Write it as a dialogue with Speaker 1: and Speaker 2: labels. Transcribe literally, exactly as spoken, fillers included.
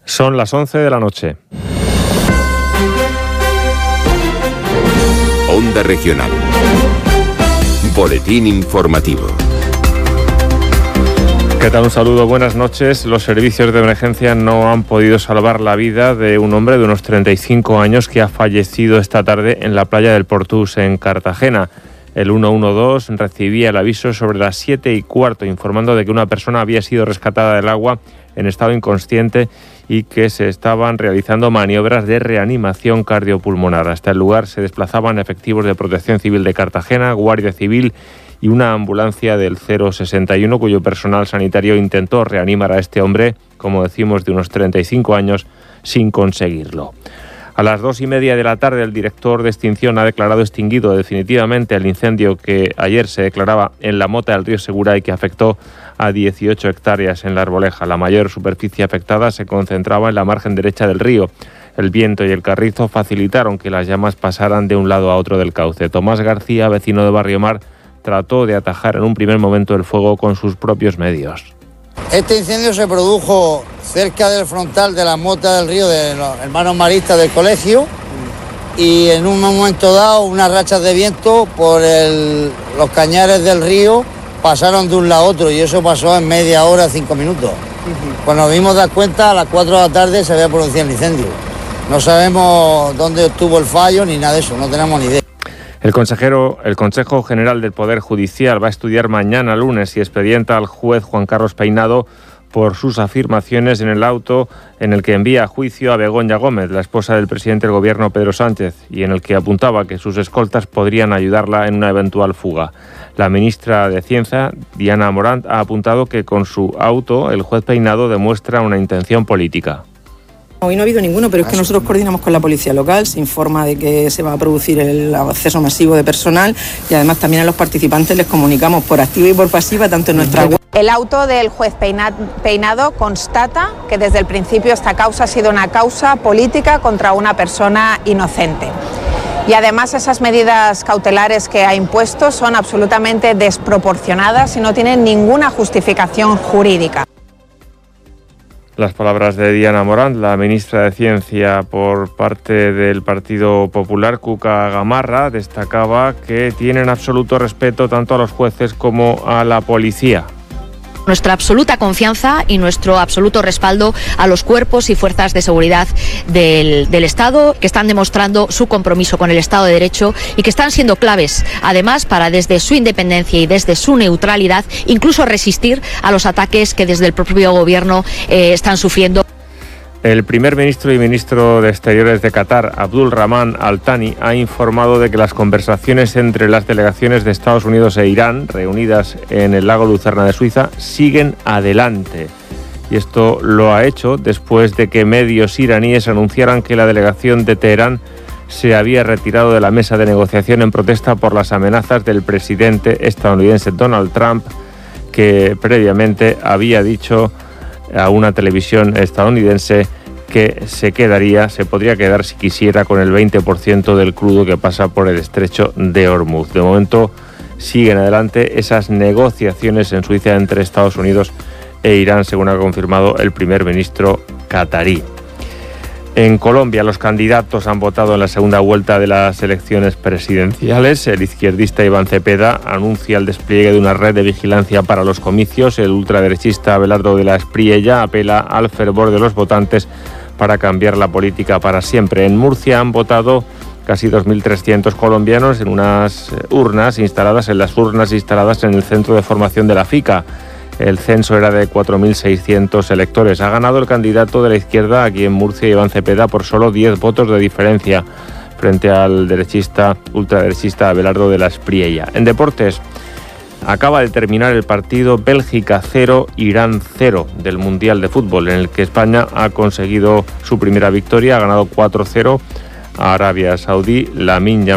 Speaker 1: Son las once de la noche.
Speaker 2: Onda Regional. Boletín informativo.
Speaker 1: ¿Qué tal? Un saludo, buenas noches. Los servicios de emergencia no han podido salvar la vida de un hombre de unos treinta y cinco años que ha fallecido esta tarde en la playa del Portús, en Cartagena. El ciento doce recibía el aviso sobre las siete y cuarto, informando de que una persona había sido rescatada del agua en estado inconsciente y que se estaban realizando maniobras de reanimación cardiopulmonar. Hasta el lugar se desplazaban efectivos de Protección Civil de Cartagena, Guardia Civil y una ambulancia del cero sesenta y uno, cuyo personal sanitario intentó reanimar a este hombre, como decimos, de unos treinta y cinco años, sin conseguirlo. A las dos y media de la tarde, el director de extinción ha declarado extinguido definitivamente el incendio que ayer se declaraba en la mota del río Segura y que afectó a dieciocho hectáreas en la Arboleja. La mayor superficie afectada se concentraba en la margen derecha del río. El viento y el carrizo facilitaron que las llamas pasaran de un lado a otro del cauce. Tomás García, vecino de Barriomar, trató de atajar en un primer momento el fuego con sus propios medios.
Speaker 3: Este incendio se produjo cerca del frontal de la mota del río de los hermanos maristas del colegio y en un momento dado unas rachas de viento por el, los cañares del río pasaron de un lado a otro y eso pasó en media hora, cinco minutos. Uh-huh. Cuando nos vimos dar cuenta, a las cuatro de la tarde se había producido el incendio. No sabemos dónde estuvo el fallo ni nada de eso, no tenemos ni idea.
Speaker 1: El consejero, el Consejo General del Poder Judicial va a estudiar mañana lunes y expedienta al juez Juan Carlos Peinado por sus afirmaciones en el auto en el que envía a juicio a Begoña Gómez, la esposa del presidente del Gobierno Pedro Sánchez, y en el que apuntaba que sus escoltas podrían ayudarla en una eventual fuga. La ministra de Ciencia, Diana Morant, ha apuntado que con su auto el juez Peinado demuestra una intención política.
Speaker 4: Hoy no ha habido ninguno, pero es que nosotros coordinamos con la policía local, se informa de que se va a producir el acceso masivo de personal y además también a los participantes les comunicamos por activa y por pasiva, tanto en nuestra web.
Speaker 5: El auto del juez Peinado constata que desde el principio esta causa ha sido una causa política contra una persona inocente. Y además esas medidas cautelares que ha impuesto son absolutamente desproporcionadas y no tienen ninguna justificación jurídica.
Speaker 1: Las palabras de Diana Morant, la ministra de Ciencia por parte del Partido Popular. Cuca Gamarra destacaba que tienen absoluto respeto tanto a los jueces como a la policía.
Speaker 6: Nuestra absoluta confianza y nuestro absoluto respaldo a los cuerpos y fuerzas de seguridad del, del Estado, que están demostrando su compromiso con el Estado de Derecho y que están siendo claves, además, para desde su independencia y desde su neutralidad, incluso resistir a los ataques que desde el propio Gobierno eh, están sufriendo.
Speaker 1: El primer ministro y ministro de Exteriores de Qatar, Abdul Rahman Al Thani, ha informado de que las conversaciones entre las delegaciones de Estados Unidos e Irán, reunidas en el lago Lucerna de Suiza, siguen adelante. Y esto lo ha hecho después de que medios iraníes anunciaran que la delegación de Teherán se había retirado de la mesa de negociación en protesta por las amenazas del presidente estadounidense Donald Trump, que previamente había dicho a una televisión estadounidense que se quedaría, se podría quedar si quisiera con el veinte por ciento del crudo que pasa por el estrecho de Hormuz. De momento siguen adelante esas negociaciones en Suiza entre Estados Unidos e Irán, según ha confirmado el primer ministro catarí. En Colombia, los candidatos han votado en la segunda vuelta de las elecciones presidenciales. El izquierdista Iván Cepeda anuncia el despliegue de una red de vigilancia para los comicios. El ultraderechista Abelardo de la Espriella apela al fervor de los votantes para cambiar la política para siempre. En Murcia han votado casi dos mil trescientos colombianos en unas urnas instaladas, en las urnas instaladas en el centro de formación de la FICA. El censo era de cuatro mil seiscientos electores. Ha ganado el candidato de la izquierda aquí en Murcia, Iván Cepeda, por solo diez votos de diferencia frente al derechista, ultraderechista Abelardo de la Espriella. En deportes, acaba de terminar el partido Bélgica cero, Irán cero del Mundial de Fútbol, en el que España ha conseguido su primera victoria, ha ganado cuatro cero a Arabia Saudí. Lamine